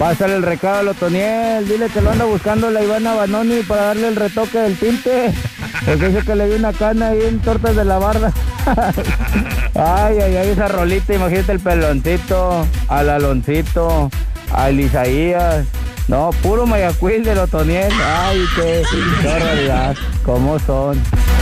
Pásale el recado al Otoniel, dile que lo anda buscando la Ivana Banoni para darle el retoque del tinte. Porque dice que le dio una cana ahí en Tortas de la Barda. Ay, esa rolita, imagínate el Peloncito, al Aloncito, al Isaías. No, puro Mayacuil del Otoniel. Ay, qué barbaridad, cómo son.